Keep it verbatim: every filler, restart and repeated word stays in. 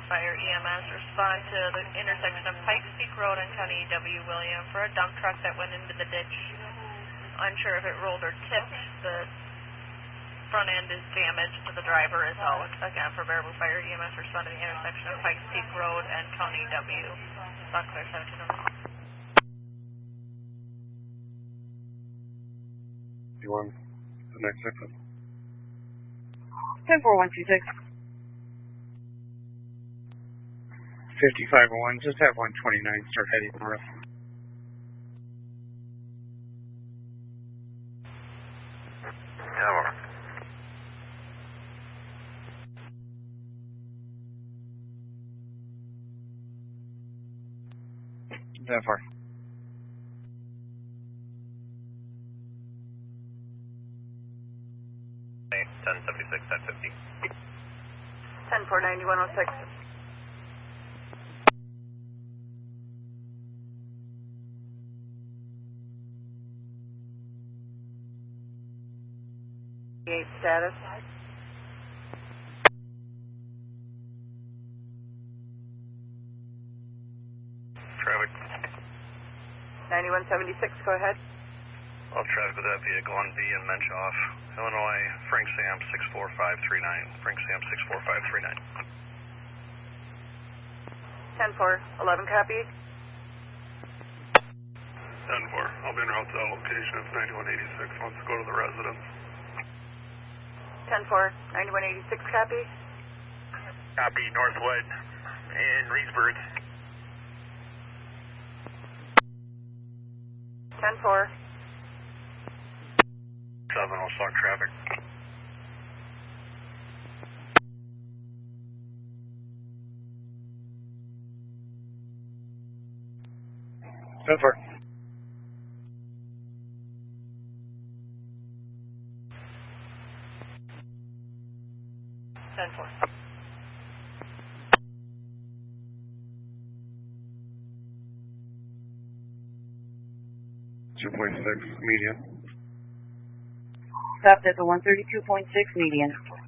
Fire E M S respond to the intersection of Pikes Peak Road and County W. William for a dump truck that went into the ditch. Unsure if it rolled or tipped. The front end is damaged. The driver is out. Again, for Baraboo Fire E M S respond to the intersection of Pikes Peak Road and County W. Buckler seventeen oh nine. You want the next exit? ten four one two six. fifty-five oh one, just have one twenty-nine start heading north. Tower. That far. ten seventy-six at fifty. ten four ninety-one oh six. eight status. Traffic. ninety-one seventy-six, go ahead. All traffic with that vehicle on V and Menchoff, Illinois, Frank Sam six four five three nine. Frank Sam six four five three nine. ten four, eleven copy. ten four, I'll be en route to the location of ninety-one eighty-six. Wants to go to the residence. ten four, ninety-one eighty-six copy. Copy, Northwood and Reedsburg. ten four. seven, I'll start traffic. ten four. ten four. two point six, median. Stopped at the one thirty-two point six median.